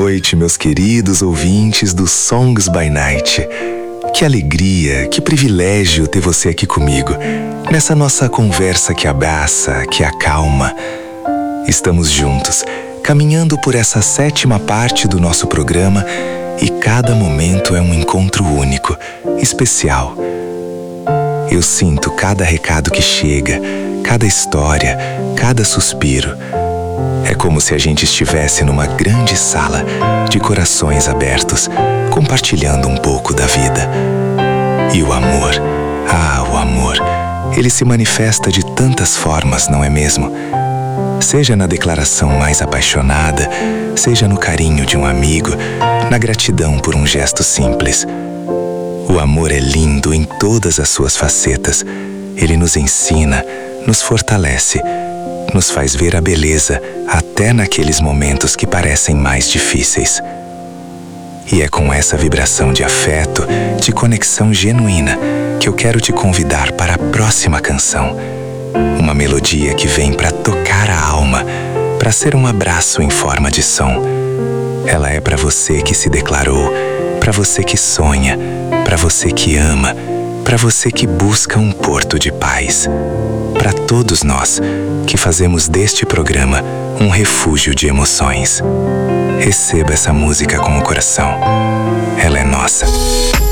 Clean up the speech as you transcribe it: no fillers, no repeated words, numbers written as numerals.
noite, meus queridos ouvintes do Songs by Night. Que alegria, que privilégio ter você aqui comigo, nessa nossa conversa que abraça, que acalma. Estamos juntos, caminhando por essa 7ª parte do nosso programa e cada momento é um encontro único, especial. Eu sinto cada recado que chega, cada história, cada suspiro. É como se a gente estivesse numa grande sala de corações abertos, compartilhando um pouco da vida. E o amor, o amor, ele se manifesta de tantas formas, não é mesmo? Seja na declaração mais apaixonada, seja no carinho de um amigo, na gratidão por um gesto simples. O amor é lindo em todas as suas facetas. Ele nos ensina, nos fortalece, nos faz ver a beleza até naqueles momentos que parecem mais difíceis. E é com essa vibração de afeto, de conexão genuína, que eu quero te convidar para a próxima canção. Uma melodia que vem para tocar a alma, para ser um abraço em forma de som. Ela é para você que se declarou, para você que sonha, para você que ama, para você que busca um porto de paz. Para todos nós que fazemos deste programa um refúgio de emoções. Receba essa música com o coração. Ela é nossa.